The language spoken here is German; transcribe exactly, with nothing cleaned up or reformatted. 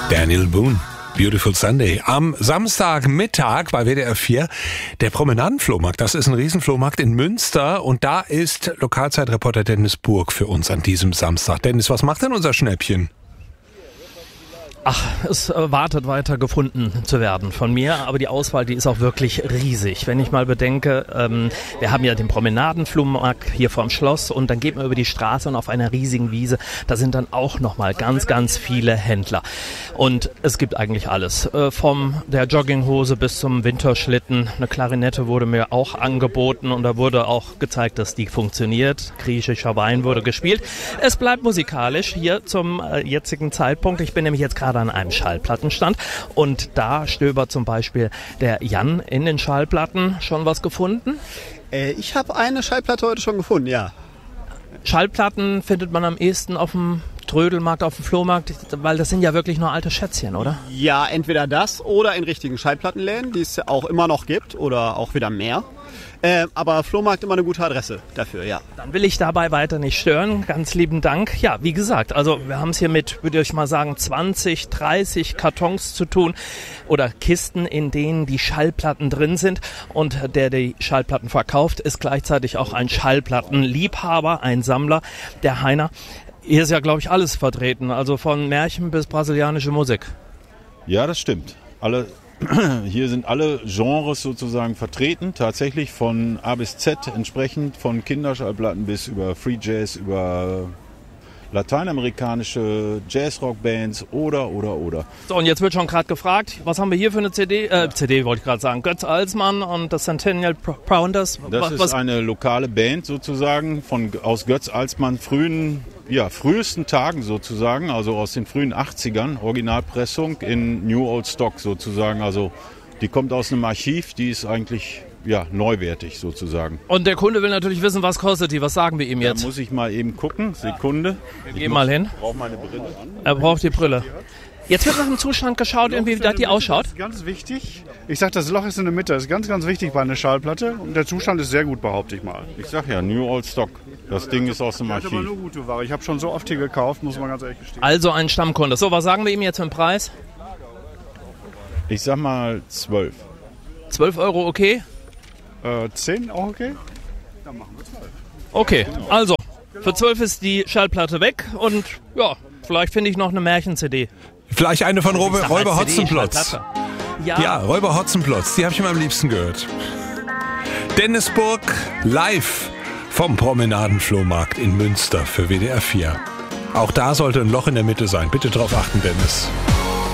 Daniel Boone. Beautiful Sunday. Am Samstagmittag bei W D R vier der Promenadenflohmarkt. Das ist ein Riesenflohmarkt in Münster und da ist Lokalzeitreporter Dennis Burg für uns an diesem Samstag. Dennis, was macht denn unser Schnäppchen? Ach, es wartet weiter gefunden zu werden von mir, aber die Auswahl, die ist auch wirklich riesig. Wenn ich mal bedenke, ähm, wir haben ja den Promenadenflohmarkt hier vorm Schloss und dann geht man über die Straße und auf einer riesigen Wiese, da sind dann auch nochmal ganz, ganz viele Händler. Und es gibt eigentlich alles, äh, vom der Jogginghose bis zum Winterschlitten. Eine Klarinette wurde mir auch angeboten und da wurde auch gezeigt, dass die funktioniert. Griechischer Wein wurde gespielt. Es bleibt musikalisch hier zum äh, jetzigen Zeitpunkt. Ich bin nämlich jetzt gerade an einem Schallplattenstand und da stöbert zum Beispiel der Jan in den Schallplatten. Schon was gefunden? Äh, ich habe eine Schallplatte heute schon gefunden, ja. Schallplatten findet man am ehesten auf dem Trödelmarkt, auf dem Flohmarkt, weil das sind ja wirklich nur alte Schätzchen, oder? Ja, entweder das oder in richtigen Schallplattenläden, die es ja auch immer noch gibt oder auch wieder mehr. Äh, aber Flohmarkt immer eine gute Adresse dafür, ja. Dann will ich dabei weiter nicht stören. Ganz lieben Dank. Ja, wie gesagt, also wir haben es hier mit, würde ich mal sagen, zwanzig, dreißig Kartons zu tun oder Kisten, in denen die Schallplatten drin sind. Und der die Schallplatten verkauft, ist gleichzeitig auch ein Schallplattenliebhaber, ein Sammler, der Heiner. Hier ist ja, glaube ich, alles vertreten, also von Märchen bis brasilianische Musik. Ja, das stimmt. Alle Hier sind alle Genres sozusagen vertreten, tatsächlich von A bis Z entsprechend, von Kinderschallplatten bis über Free Jazz, über lateinamerikanische Jazzrock-Bands oder, oder, oder. So, und jetzt wird schon gerade gefragt, was haben wir hier für eine C D? Äh, C D wollte ich gerade sagen, Götz Alsmann und das Centennial Pounders. Das was, ist was? eine lokale Band sozusagen von, aus Götz Alsmann frühen, ja, frühesten Tagen sozusagen, also aus den frühen achtzigern, Originalpressung in New Old Stock sozusagen, also die kommt aus einem Archiv, die ist eigentlich ja, neuwertig sozusagen. Und der Kunde will natürlich wissen, was kostet die, was sagen wir ihm jetzt? Da muss ich mal eben gucken, Sekunde. Wir gehen mal hin. Ich brauche meine Brille an. Er braucht die Brille. Jetzt wird nach dem Zustand geschaut, irgendwie, wie das die ausschaut. Das ist ganz wichtig. Ich sag, das Loch ist in der Mitte. Das ist ganz, ganz wichtig bei einer Schallplatte. Und der Zustand ist sehr gut, behaupte ich mal. Ich sag ja, New Old Stock. Das Ding ist aus dem Archiv. Das ist aber nur gute Ware. Ich habe schon so oft hier gekauft, muss man ganz ehrlich gestehen. Also ein Stammkunde. So, was sagen wir ihm jetzt für den Preis? Ich sag mal zwölf. zwölf Euro okay? Äh, zehn auch okay? Dann machen wir zwölf. Okay, also für zwölf ist die Schallplatte weg und ja, vielleicht finde ich noch eine Märchen-C D. Vielleicht eine von Räuber, Räuber C D, Hotzenplotz. Ja. Ja, Räuber Hotzenplotz, die habe ich immer am liebsten gehört. Dennis Burg live vom Promenadenflohmarkt in Münster für W D R vier. Auch da sollte ein Loch in der Mitte sein. Bitte drauf achten, Dennis.